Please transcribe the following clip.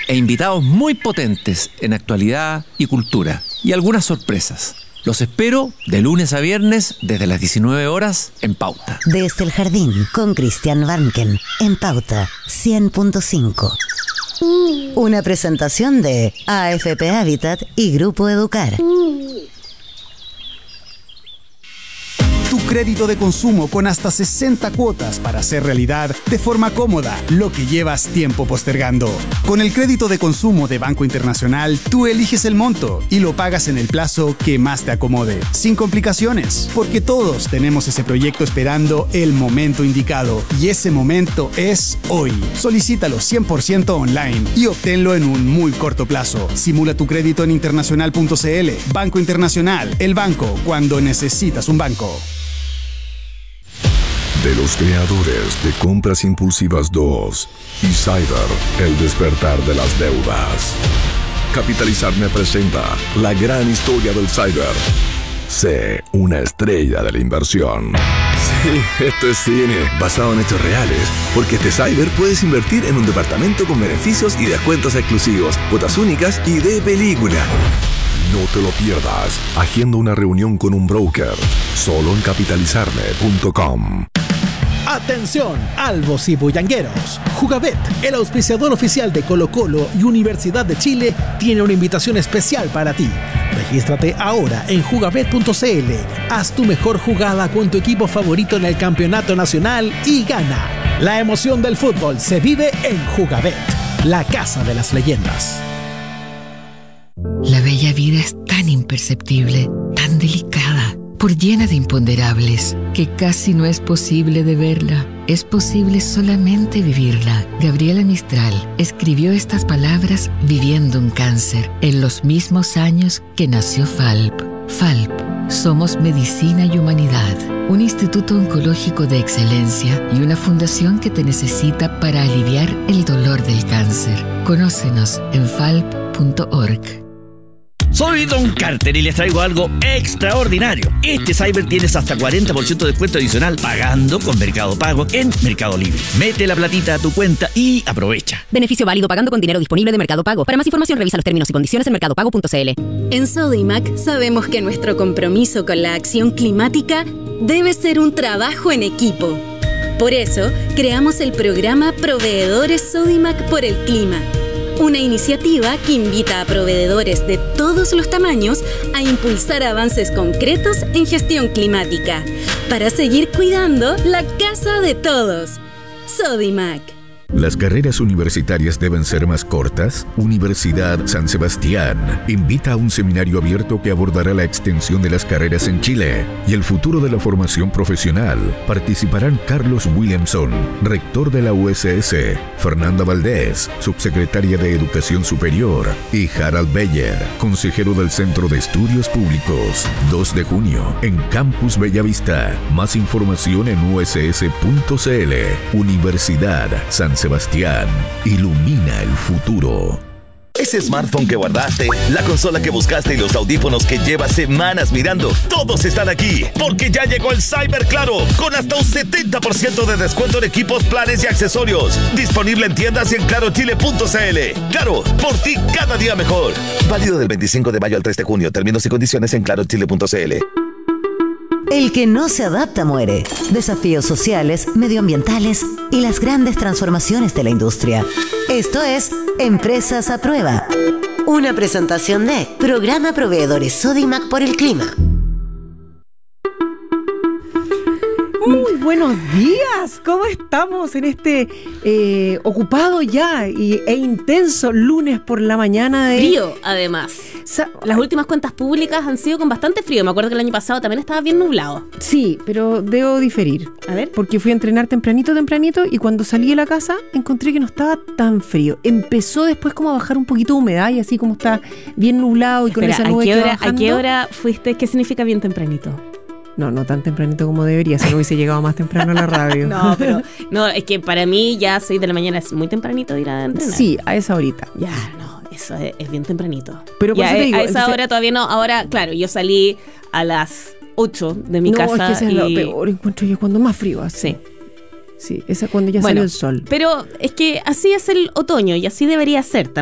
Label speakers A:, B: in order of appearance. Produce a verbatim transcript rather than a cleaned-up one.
A: e invitados muy potentes en actualidad y cultura. Y algunas sorpresas. Los espero de lunes a viernes desde las diecinueve horas en Pauta.
B: Desde el Jardín con Cristian Vanken en Pauta cien punto cinco. Una presentación de A F P Habitat y Grupo Educar.
C: Tu crédito de consumo con hasta sesenta cuotas para hacer realidad de forma cómoda lo que llevas tiempo postergando. Con el crédito de consumo de Banco Internacional, tú eliges el monto y lo pagas en el plazo que más te acomode, sin complicaciones, porque todos tenemos ese proyecto esperando el momento indicado, y ese momento es hoy. Solicítalo cien por ciento online y obténlo en un muy corto plazo. Simula tu crédito en internacional punto c l. Banco Internacional, el banco cuando necesitas un banco.
D: De los creadores de Compras Impulsivas dos y Cyber, el despertar de las deudas. Capitalizarme presenta la gran historia del Cyber. Sé una estrella de la inversión. Sí, esto es cine, basado en hechos reales. Porque este Cyber puedes invertir en un departamento con beneficios y descuentos exclusivos, cuotas únicas y de película. No te lo pierdas. Agenda una reunión con un broker. Solo en capitalizarme punto com.
E: Atención, albos y bullangueros. Jugabet, el auspiciador oficial de Colo-Colo y Universidad de Chile, tiene una invitación especial para ti. Regístrate ahora en jugabet punto c l. Haz tu mejor jugada con tu equipo favorito en el campeonato nacional y gana. La emoción del fútbol se vive en Jugabet, la casa de las leyendas.
F: La bella vida es tan imperceptible, tan delicada, por llena de imponderables, que casi no es posible de verla. Es posible solamente vivirla. Gabriela Mistral escribió estas palabras viviendo un cáncer, en los mismos años que nació Falp. Falp, somos medicina y humanidad, un instituto oncológico de excelencia y una fundación que te necesita para aliviar el dolor del cáncer. Conócenos en falp punto org.
G: Soy Don Carter y les traigo algo extraordinario. Este Cyber tienes hasta cuarenta por ciento de descuento adicional pagando con Mercado Pago en Mercado Libre. Mete la platita a tu cuenta y aprovecha.
H: Beneficio válido pagando con dinero disponible de Mercado Pago. Para más información revisa los términos y condiciones en mercado pago punto c l.
I: En Sodimac sabemos que nuestro compromiso con la acción climática debe ser un trabajo en equipo. Por eso, creamos el programa Proveedores Sodimac por el Clima. Una iniciativa que invita a proveedores de todos los tamaños a impulsar avances concretos en gestión climática para seguir cuidando la casa de todos. Sodimac.
D: ¿Las carreras universitarias deben ser más cortas? Universidad San Sebastián invita a un seminario abierto que abordará la extensión de las carreras en Chile y el futuro de la formación profesional. Participarán Carlos Williamson, rector de la U S S, Fernanda Valdés, subsecretaria de Educación Superior, y Harald Beyer, consejero del Centro de Estudios Públicos. dos de junio, en Campus Bellavista. Más información en u s s punto c l. Universidad San Sebastián, ilumina el futuro.
J: Ese smartphone que guardaste, la consola que buscaste y los audífonos que llevas semanas mirando, todos están aquí, porque ya llegó el Cyber Claro, con hasta un setenta por ciento de descuento en equipos, planes y accesorios. Disponible en tiendas y en claro chile punto c l. Claro, por ti cada día mejor. Válido del veinticinco de mayo al tres de junio. Términos y condiciones en claro chile punto c l.
B: El que no se adapta muere. Desafíos sociales, medioambientales y las grandes transformaciones de la industria. Esto es Empresas a Prueba. Una presentación de Programa Proveedores Sodimac por el Clima.
K: Muy buenos días, ¿cómo estamos en este eh, ocupado ya y, e intenso lunes por la mañana? De...
L: Frío, además. Sa- Las últimas cuentas públicas han sido con bastante frío. Me acuerdo que el año pasado también estaba bien nublado.
K: Sí, pero debo diferir.
L: A ver.
K: Porque fui a entrenar tempranito, tempranito y cuando salí de la casa encontré que no estaba tan frío. Empezó después como a bajar un poquito de humedad y así como está bien nublado y con
L: Espera,
K: esa nube
L: ¿a qué
K: que va
L: hora,
K: bajando.
L: ¿A qué hora fuiste? ¿Qué significa bien tempranito?
K: No, no tan tempranito como debería, si no hubiese llegado más temprano a la radio.
L: No, pero no, es que para mí ya seis de la mañana es muy tempranito ir a entrenar.
K: Sí, a esa horita.
L: Ya, no, eso es, es bien tempranito.
K: Pero por
L: ya,
K: eso te digo,
L: a esa
K: entonces...
L: hora todavía no. Ahora, claro, yo salí a las ocho de mi
K: no,
L: casa.
K: No, es que ese
L: y...
K: es lo peor, encuentro yo, cuando más frío hace.
L: Sí.
K: Sí, esa es cuando ya
L: bueno,
K: salió el sol.
L: Pero es que así es el otoño y así debería ser también.